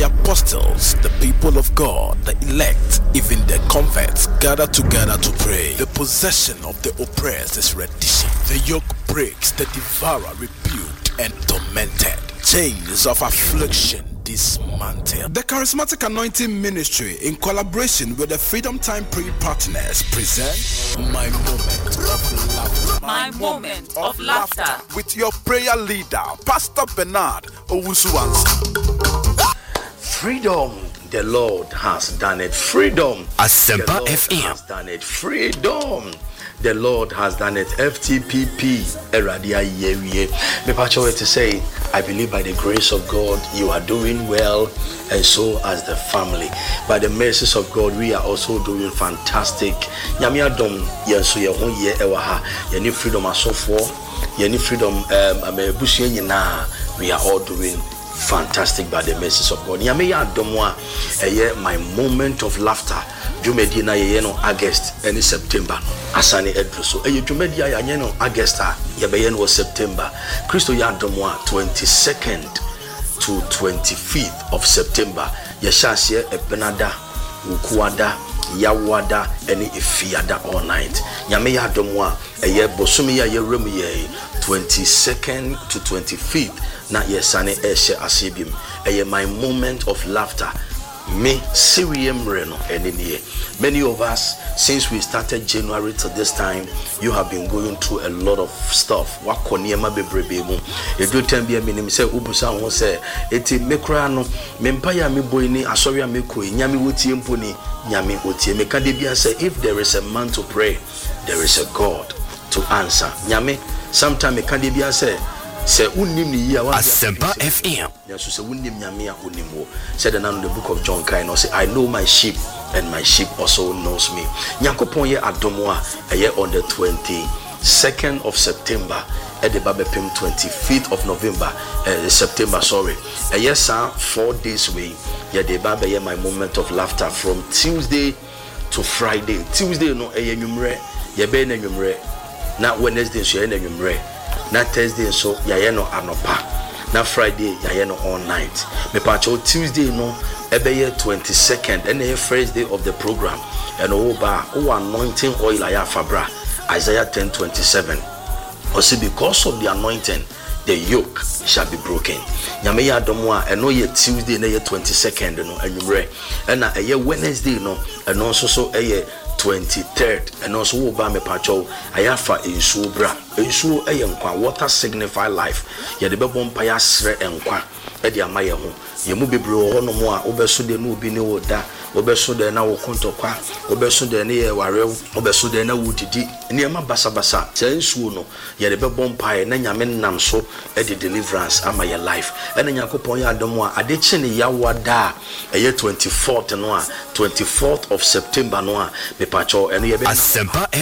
apostles, the people of God, the elect, even the converts gather together to pray. The possession of the oppressed is reddition. The yoke breaks, the devourer rebuked and tormented. Chains of affliction dismantled. The Charismatic Anointing Ministry, in collaboration with the Freedom Time Prayer Partners, present My Moment of Laughter. My Moment of Laughter. With your prayer leader, Pastor Bernard Owusu-Ansah. Freedom, the Lord has done it. Freedom, Asempa the Lord FM has done it. Freedom, the Lord has done it. FTPP, Eradia Yewie. Me pacho to say, I believe by the grace of God, you are doing well, and so as the family. By the mercies of God, we are also doing fantastic. Nyame adom yenso ye ho ye ewa ye ni freedom asofo, ye ni freedom amebusu nyina. We are all doing fantastic by the mercies of God. Nyame ya adomwa my moment of laughter. Jumedi na ye no August and September. Asani edruso. Jumedi ya no August ye be no September. Christo ya adomwa 22nd to 25th of September. Ye shasye ebenada ukuada yawada eni ifiada all night. Nyame ya adomwa bosumi ya ye remu ye 22nd to 25th. Na yesane eshe asibim. My moment of laughter. Me Sirium Reno and many of us, since we started January to this time, you have been going through a lot of stuff. Wakoniema bebrebemu. Edu tembia minim say ubusa won say eti mekra no mempaya me boyni asori ameko nyame wotie mponi nyame wotie meka de bia say if there is a man to pray, there is a God to answer. Nyame sometime meka de bia say Asempa FM. Said in the book of John Kaino, say, I know my sheep, and my sheep also knows me. Nyankopon ye adomwa on the 22nd of September, at the Babepim 25th of November, September, sorry. Yes, sir, 4 days away. Yeah, the Baba my moment of laughter from Tuesday to Friday. Tuesday no numre, ye be numre. Not Wednesday, so numre. Na Thursday so yayeno anopa. Na Friday yayeno all night. Me pacho Tuesday no ebeye 22nd and the first day of the program. And oba anointing oil aya fabra. Isaiah 10:27. Also because of the anointing, the yoke shall be broken. Nyame ya domwa eno ye Tuesday na ye 22nd no anwumre. And na eye Wednesday no eno also so eye 23rd and also oba me pacho ayafa ensuo bra ensuo eyenkwa water signify life ye de bebo mpa ya sre enkwa e de amaye ho ye mu bebre ho no mo a obeso de no obi ne woda obeso de na wo kontokwa obeso de ne ye warew obeso de na wudidi ne ma basa basa se ensuo no ye de bebo mpa ye na nyame nam so e de deliverance ama ye life e na yakopon ya adom a ade chi ne ya wada eye 24th no a 24th of September no a me pacho eno ye be Asempa